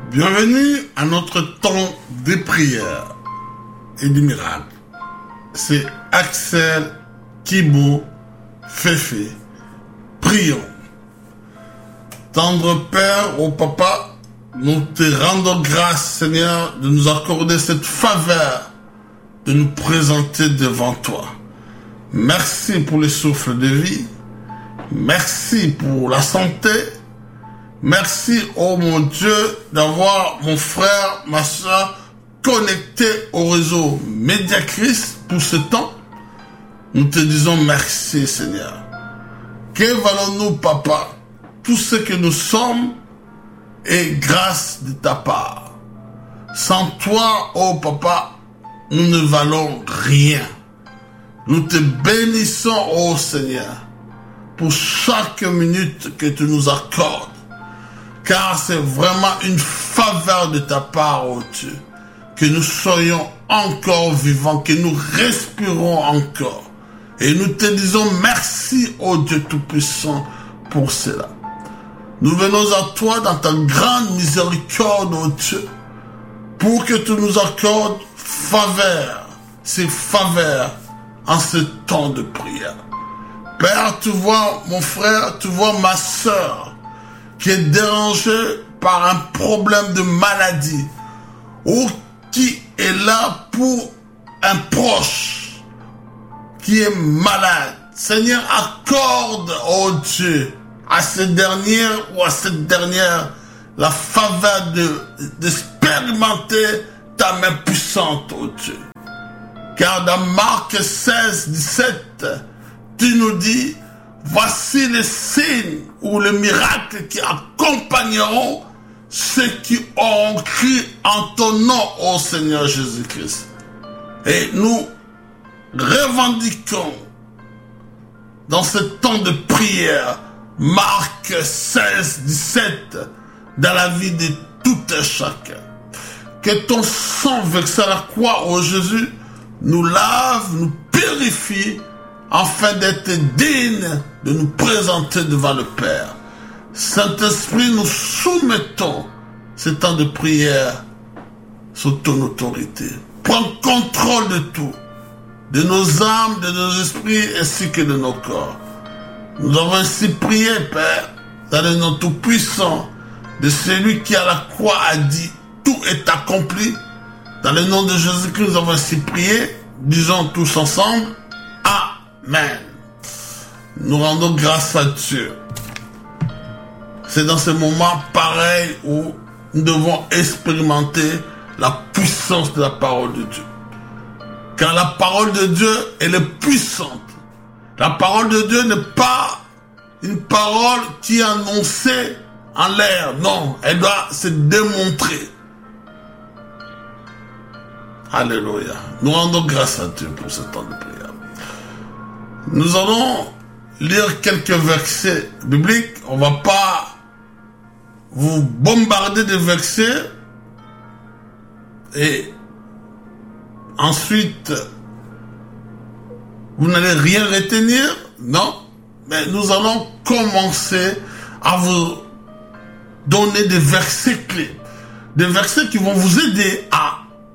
Bienvenue à notre temps de prière et du miracle. C'est Axel Kibo Féfé. Prions. Tendre Père, ô Papa, nous te rendons grâce, Seigneur, de nous accorder cette faveur de nous présenter devant toi. Merci pour le souffle de vie. Merci pour la santé. Merci, oh mon Dieu, d'avoir mon frère, ma soeur, connectés au réseau Mediachrist pour ce temps. Nous te disons merci, Seigneur. Que valons-nous, Papa? Tout ce que nous sommes est grâce de ta part. Sans toi, oh Papa, nous ne valons rien. Nous te bénissons, oh Seigneur, pour chaque minute que tu nous accordes. Car c'est vraiment une faveur de ta part, oh Dieu, que nous soyons encore vivants, que nous respirons encore. Et nous te disons merci, oh Dieu Tout-Puissant, pour cela. Nous venons à toi dans ta grande miséricorde, oh Dieu, pour que tu nous accordes faveur, ces faveurs en ce temps de prière. Père, tu vois mon frère, tu vois ma soeur, qui est dérangé par un problème de maladie ou qui est là pour un proche qui est malade. Seigneur, accorde, oh Dieu, à ce dernier ou à cette dernière la faveur d'expérimenter ta main puissante, oh Dieu. Car dans Marc 16, 17, tu nous dis: voici les signes ou les miracles qui accompagneront ceux qui auront cru en ton nom, ô Seigneur Jésus-Christ. Et nous revendiquons dans ce temps de prière Marc 16, 17 dans la vie de tout un chacun. Que ton sang versé à la croix, ô Jésus, nous lave, nous purifie, afin d'être dignes de nous présenter devant le Père. Saint-Esprit, nous soumettons ce temps de prière sous ton autorité. Prends contrôle de tout, de nos âmes, de nos esprits, ainsi que de nos corps. Nous avons ainsi prié, Père, dans le nom tout-puissant de celui qui à la croix a dit « Tout est accompli ». Dans le nom de Jésus-Christ, nous avons ainsi prié. Disons tous ensemble « Amen ». Nous rendons grâce à Dieu. C'est dans ce moment pareil où nous devons expérimenter la puissance de la parole de Dieu. Car la parole de Dieu, elle est puissante. La parole de Dieu n'est pas une parole qui est annoncée en l'air. Non, elle doit se démontrer. Alléluia. Nous rendons grâce à Dieu pour ce temps de prière. Nous allons lire quelques versets bibliques. On ne va pas vous bombarder de versets et ensuite vous n'allez rien retenir. Non, mais nous allons commencer à vous donner des versets clés. Des versets qui vont vous aider à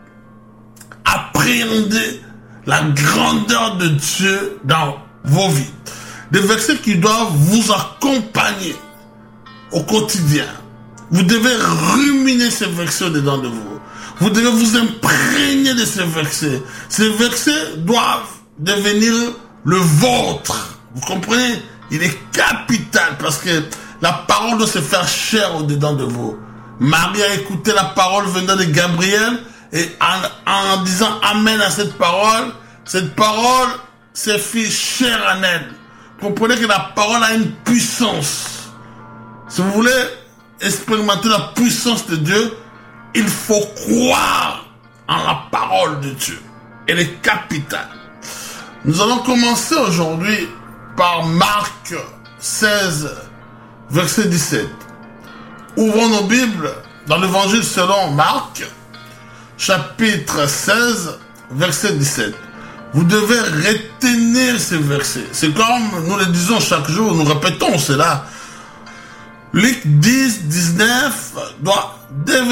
appréhender la grandeur de Dieu dans vos vies. Des versets qui doivent vous accompagner au quotidien. Vous devez ruminer ces versets dedans de vous. Vous devez vous imprégner de ces versets. Ces versets doivent devenir le vôtre. Vous comprenez? Il est capital parce que la parole doit se faire chair au-dedans de vous. Marie a écouté la parole venant de Gabriel et en disant Amen à cette parole s'est fait chair en elle. Comprenez que la parole a une puissance. Si vous voulez expérimenter la puissance de Dieu, il faut croire en la parole de Dieu. Elle est capitale. Nous allons commencer aujourd'hui par Marc 16, verset 17. Ouvrons nos Bibles dans l'évangile selon Marc, chapitre 16, verset 17. Vous devez retenir ces versets. C'est comme nous le disons chaque jour, nous répétons cela. Luc 10, 19 doit devenir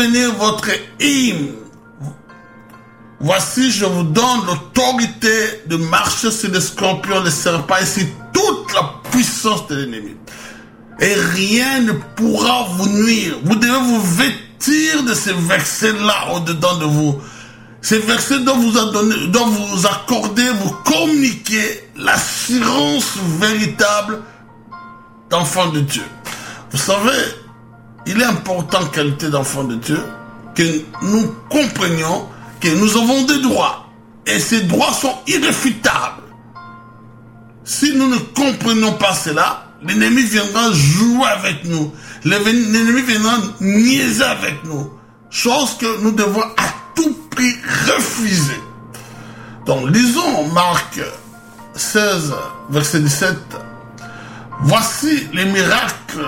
devenir votre hymne. Voici, je vous donne l'autorité de marcher sur les scorpions, les serpents et sur toute la puissance de l'ennemi. Et rien ne pourra vous nuire. Vous devez vous vêtir de ces versets-là au-dedans de vous. Ces versets dont vous accordez, vous communiquez l'assurance véritable d'enfant de Dieu. Vous savez, il est important, qualité d'enfant de Dieu, que nous comprenions que nous avons des droits. Et ces droits sont irréfutables. Si nous ne comprenons pas cela, l'ennemi viendra jouer avec nous. L'ennemi viendra niaiser avec nous. Chose que nous devons à tout prix refuser. Donc, lisons Marc 16, verset 17. Voici les miracles,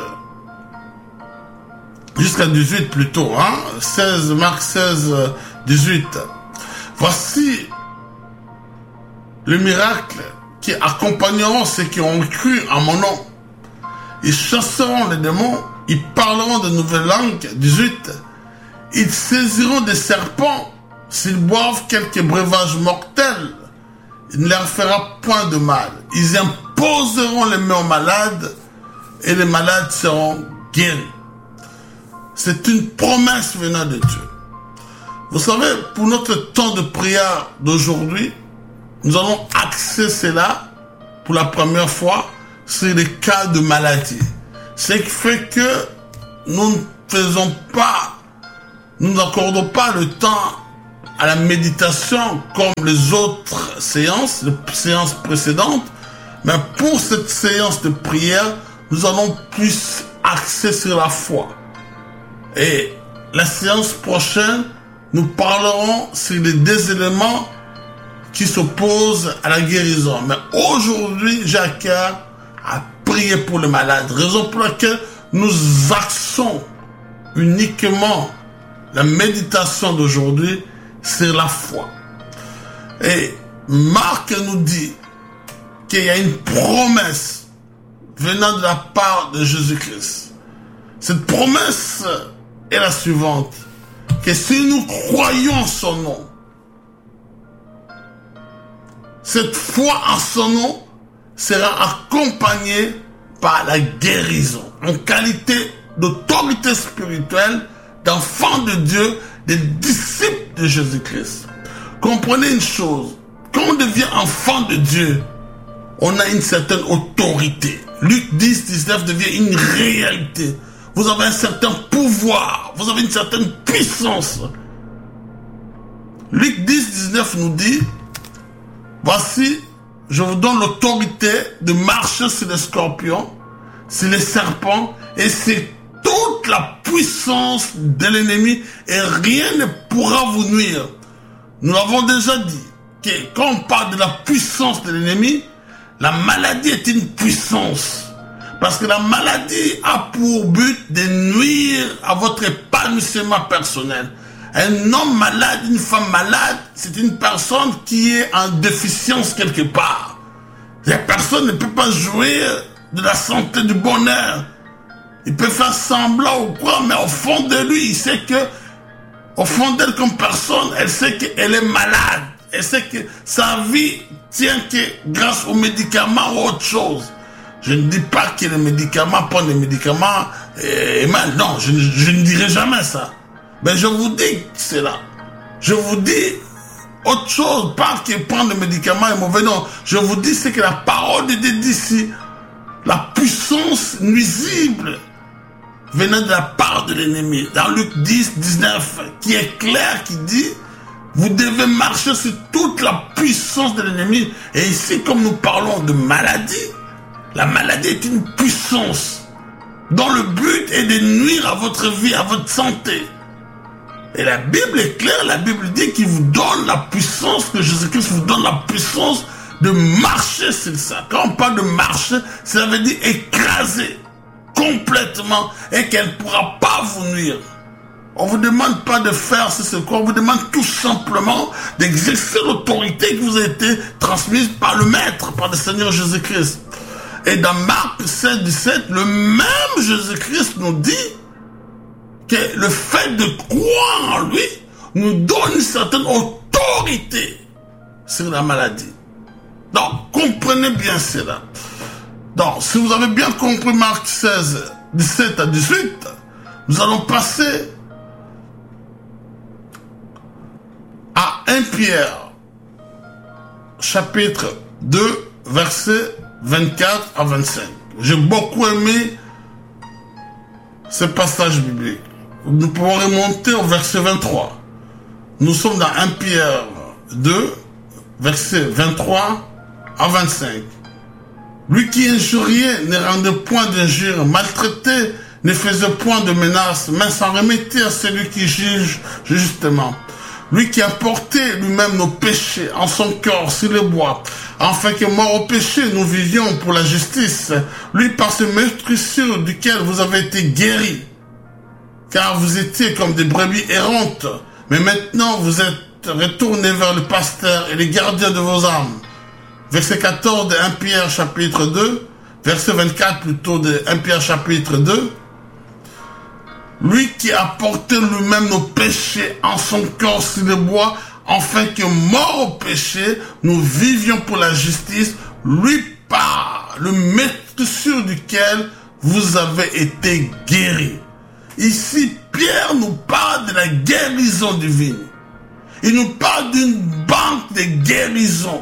jusqu'à 18 plutôt, Marc 16, 18. Voici les miracles qui accompagneront ceux qui ont cru en mon nom. Ils chasseront les démons, ils parleront de nouvelles langues. 18. Ils saisiront des serpents, s'ils boivent quelques breuvages mortels, il ne leur fera point de mal. Ils imposeront les mains aux malades, et les malades seront guéris. C'est une promesse venant de Dieu. Vous savez, pour notre temps de prière d'aujourd'hui, nous allons axer cela pour la première fois sur les cas de maladie. Ce qui fait que nous n'accordons pas le temps à la méditation comme les autres séances, les séances précédentes, mais pour cette séance de prière, nous allons plus axer sur la foi. Et la séance prochaine, nous parlerons sur les deux éléments qui s'opposent à la guérison. Mais aujourd'hui, j'ai à cœur à prier pour les malades. Raison pour laquelle nous axons uniquement la méditation d'aujourd'hui sur la foi. Et Marc nous dit qu'il y a une promesse venant de la part de Jésus-Christ. Cette promesse est la suivante, que si nous croyons en son nom, cette foi en son nom sera accompagnée par la guérison, en qualité d'autorité spirituelle, d'enfants de Dieu, des disciples de Jésus-Christ. Comprenez une chose, quand on devient enfant de Dieu, on a une certaine autorité. Luc 10, 19 devient une réalité. Vous avez un certain pouvoir, vous avez une certaine puissance. Luc 10, 19 nous dit, voici, je vous donne l'autorité de marcher sur les scorpions, sur les serpents, et c'est toute la puissance de l'ennemi, et rien ne pourra vous nuire. Nous l'avons déjà dit, que quand on parle de la puissance de l'ennemi, la maladie est une puissance. Parce que la maladie a pour but de nuire à votre épanouissement personnel. Un homme malade, une femme malade, c'est une personne qui est en déficience quelque part. La personne ne peut pas jouir de la santé, du bonheur. Il peut faire semblant ou quoi, mais au fond de lui, il sait que, au fond d'elle comme personne, elle sait qu'elle est malade. Elle sait que sa vie tient que grâce aux médicaments ou autre chose. Je ne dis pas que les médicaments, prendre les médicaments est mal. Non, je ne dirai jamais ça. Mais je vous dis que c'est là. Je vous dis autre chose, pas que prendre les médicaments est mauvais. Non, je vous dis c'est que la parole de Dieu dit ici, la puissance nuisible venant de la part de l'ennemi. Dans Luc 10, 19, qui est clair, qui dit, vous devez marcher sur toute la puissance de l'ennemi. Et ici, comme nous parlons de maladie, la maladie est une puissance dont le but est de nuire à votre vie, à votre santé. Et la Bible est claire, la Bible dit qu'il vous donne la puissance, que Jésus-Christ vous donne la puissance de marcher sur ça. Quand on parle de marcher, ça veut dire écraser complètement et qu'elle ne pourra pas vous nuire. On ne vous demande pas de faire ce qu'on vous demande tout simplement d'exercer l'autorité qui vous a été transmise par le Maître, par le Seigneur Jésus-Christ. Et dans Marc 16, 17, le même Jésus-Christ nous dit que le fait de croire en lui nous donne une certaine autorité sur la maladie. Donc, comprenez bien cela. Donc, si vous avez bien compris Marc 16, 17 à 18, nous allons passer à 1 Pierre, chapitre 2, versets 24 à 25. J'ai beaucoup aimé ce passage biblique. Nous pouvons remonter au verset 23. Nous sommes dans 1 Pierre 2, versets 23 à 25. Lui qui injuriait ne rendait point d'injure, maltraitait ne faisait point de menaces, mais s'en remettait à celui qui juge justement. Lui qui a porté lui-même nos péchés en son corps sur le bois, afin que mort au péché, nous vivions pour la justice. Lui par ce meurtrissure duquel vous avez été guéris, car vous étiez comme des brebis errantes, mais maintenant vous êtes retournés vers le pasteur et les gardiens de vos âmes. Verset 14 de 1 Pierre chapitre 2, verset 24 plutôt de 1 Pierre chapitre 2. Lui qui a porté lui-même nos péchés en son corps sur le bois, afin que mort au péché, nous vivions pour la justice, lui par le meurtrissure duquel vous avez été guéris. Ici, Pierre nous parle de la guérison divine. Il nous parle d'une banque de guérison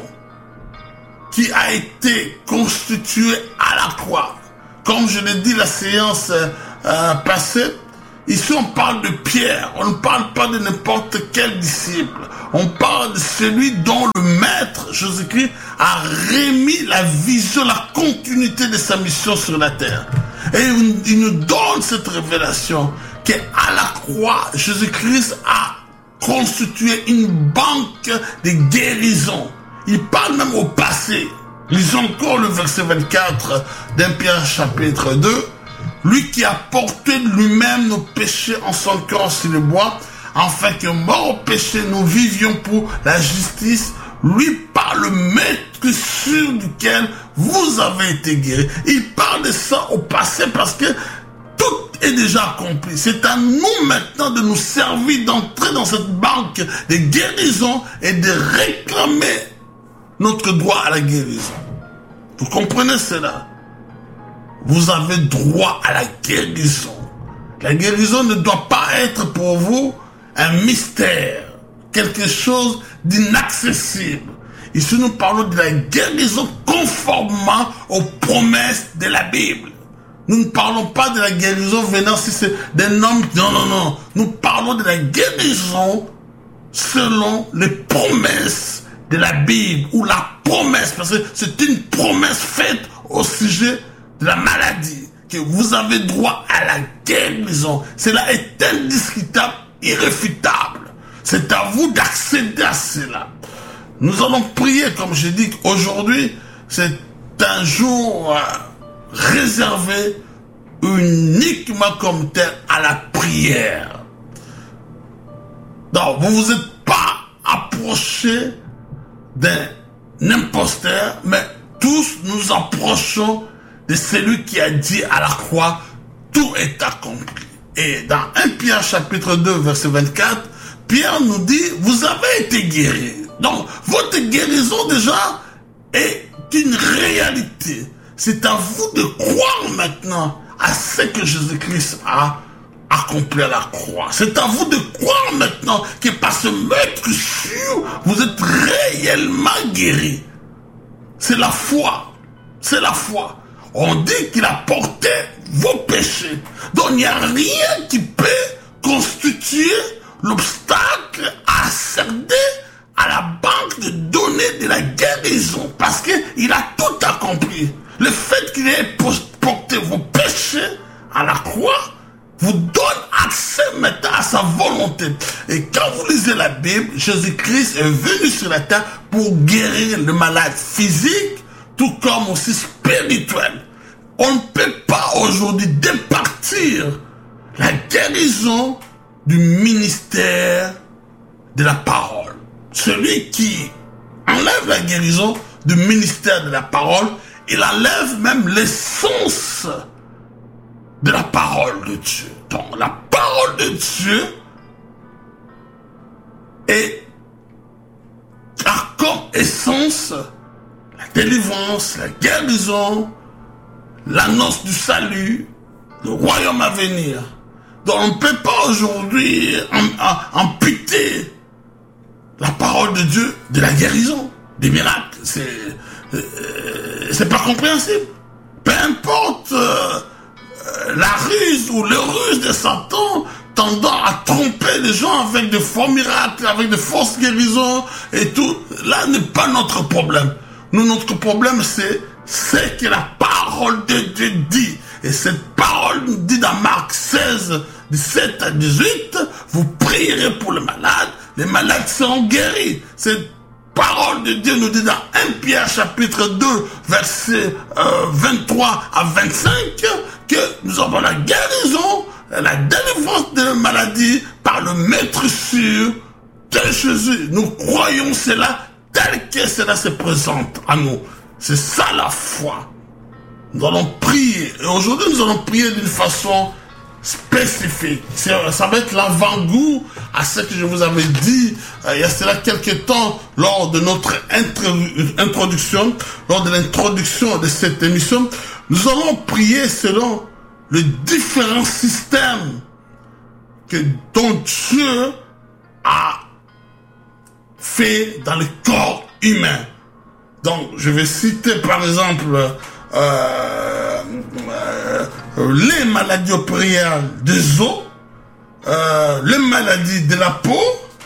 qui a été constituée à la croix. Comme je l'ai dit la séance passée, ici on parle de Pierre, on ne parle pas de n'importe quel disciple. On parle de celui dont le Maître Jésus-Christ a remis la vision, la continuité de sa mission sur la terre. Et il nous donne cette révélation qu'à la croix, Jésus-Christ a constitué une banque de guérison. Il parle même au passé. Lisons encore le verset 24 d'Un Pierre chapitre 2. Lui qui a porté lui-même nos péchés en son corps sur le bois, afin que mort au péché, nous vivions pour la justice, lui par le meurtrissure duquel vous avez été guéris. Il parle de ça au passé parce que tout est déjà accompli. C'est à nous maintenant de nous servir, d'entrer dans cette banque de guérison et de réclamer notre droit à la guérison. Vous comprenez cela? Vous avez droit à la guérison. La guérison ne doit pas être pour vous un mystère, quelque chose d'inaccessible. Ici, nous parlons de la guérison conformément aux promesses de la Bible. Nous ne parlons pas de la guérison venant si c'est d'un homme. Non. Nous parlons de la guérison selon les promesses de la Bible, ou la promesse, parce que c'est une promesse faite au sujet de la maladie, que vous avez droit à la guérison. Cela est indiscutable, irréfutable. C'est à vous d'accéder à cela. Nous allons prier, comme je dis, aujourd'hui, c'est un jour réservé uniquement comme tel à la prière. Donc, vous vous êtes pas approché d'un imposteur, mais tous nous approchons de celui qui a dit à la croix, tout est accompli. Et dans 1 Pierre chapitre 2 verset 24, Pierre nous dit, vous avez été guéris. Donc, votre guérison déjà est une réalité. C'est à vous de croire maintenant à ce que Jésus-Christ a accompli à la croix. C'est à vous de croire maintenant que par ce meurtrissure, vous êtes réellement guéris. C'est la foi. C'est la foi. On dit qu'il a porté vos péchés. Donc il n'y a rien qui peut constituer l'obstacle à accéder à la banque de données de la guérison. Parce qu'il a tout accompli. Le fait qu'il ait porté vos péchés à la croix vous donne accès maintenant à sa volonté. Et quand vous lisez la Bible, Jésus-Christ est venu sur la terre pour guérir le malade physique, tout comme aussi spirituel. On ne peut pas aujourd'hui départir la guérison du ministère de la parole. Celui qui enlève la guérison du ministère de la parole, il enlève même l'essence de la parole de Dieu. Donc la parole de Dieu a comme essence la délivrance, la guérison, l'annonce du salut, le royaume à venir. Donc on ne peut pas aujourd'hui amputer la parole de Dieu de la guérison, des miracles. C'est pas compréhensible. Peu importe la ruse ou le ruse de Satan tendant à tromper les gens avec de faux miracles, avec de fausses guérisons et tout, là n'est pas notre problème. Nous, notre problème, c'est ce que la parole de Dieu dit. Et cette parole nous dit dans Marc 16, 17 à 18, vous prierez pour les malades seront guéris. Cette parole de Dieu nous dit dans 1 Pierre chapitre 2, versets 23 à 25, que nous avons la guérison, la délivrance de la maladie par le maître sûr de Jésus. Nous croyons cela tel que cela se présente à nous. C'est ça la foi. Nous allons prier. Et aujourd'hui, nous allons prier d'une façon spécifique. Ça va être l'avant-goût à ce que je vous avais dit il y a cela quelques temps lors de notre introduction, lors de l'introduction de cette émission. Nous allons prier selon les différents systèmes dont Dieu a fait dans le corps humain. Donc, je vais citer par exemple les maladies opériales des os, les maladies de la peau,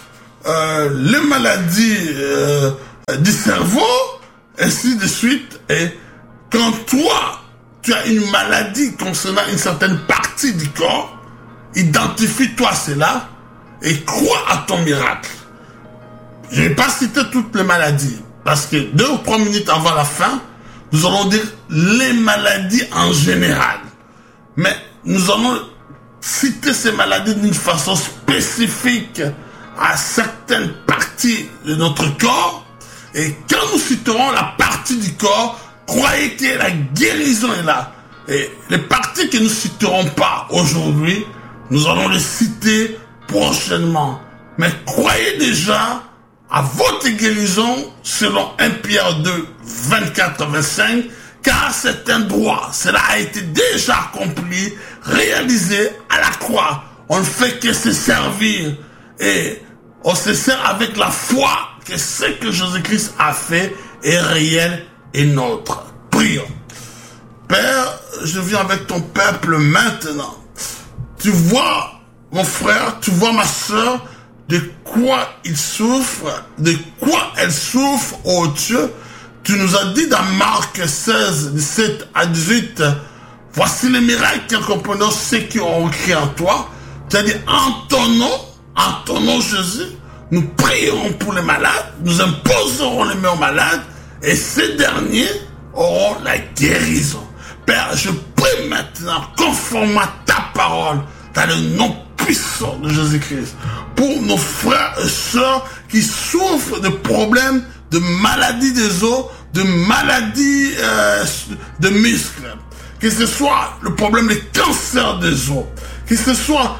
les maladies du cerveau, ainsi de suite. Et quand toi, tu as une maladie concernant une certaine partie du corps, identifie-toi cela et crois à ton miracle. Je ne vais pas citer toutes les maladies, parce que 2 ou 3 minutes avant la fin, nous allons dire les maladies en général. Mais nous allons citer ces maladies d'une façon spécifique à certaines parties de notre corps. Et quand nous citerons la partie du corps, croyez que la guérison est là. Et les parties que nous ne citerons pas aujourd'hui, nous allons les citer prochainement. Mais croyez déjà à votre guérison selon 1 Pierre 2, 24-25, car c'est un droit. Cela a été déjà accompli, réalisé à la croix. On ne fait que se servir et on se sert avec la foi que ce que Jésus-Christ a fait est réel et nôtre. Prions. Père, je viens avec ton peuple maintenant. Tu vois mon frère, tu vois ma soeur, de quoi il souffre, de quoi elle souffre, oh Dieu. Tu nous as dit dans Marc 16, 17 à 18, voici les miracles qui accompagnent ceux qui ont cru en toi. Tu as dit, en ton nom Jésus, nous prierons pour les malades, nous imposerons les mains aux malades, et ces derniers auront la guérison. Père, je prie maintenant, conforme à ta parole, dans le nom puissant de Jésus-Christ, pour nos frères et sœurs qui souffrent de problèmes de maladies des os, de maladies de muscles, que ce soit le problème de cancer des os, que ce soit